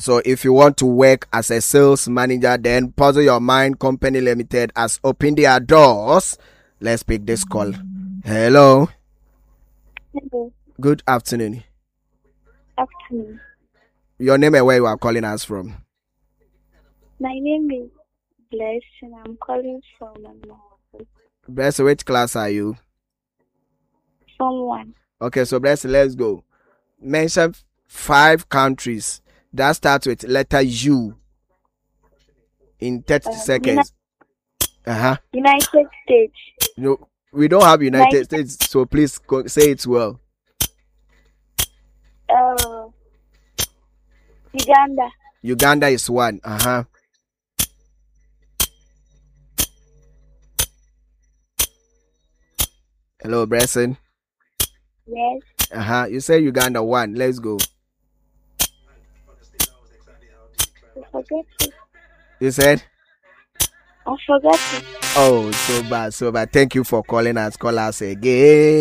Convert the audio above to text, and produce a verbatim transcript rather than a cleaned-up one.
So if you want to work as a sales manager, then Puzzle Your Mind Company Limited has opened their doors. Let's pick this call. Hello. Hello. Good afternoon. Afternoon. Your name and where you are calling us from? My name is Bless and I'm calling from Mama. Bless, which class are you? From one. Okay, so Bless, let's go. Mention five countries that start with letter U in thirty Uh, seconds. Uh huh. United States. No, we don't have United United- States, so please go, say it well. Uh, Uganda. Uganda is one. Uh huh. Hello, Bresson. Yes. Uh huh. You say Uganda one. Let's go. I forgot it. You said? I forgot it. Oh, so bad, so bad. Thank you for calling us. Call us again.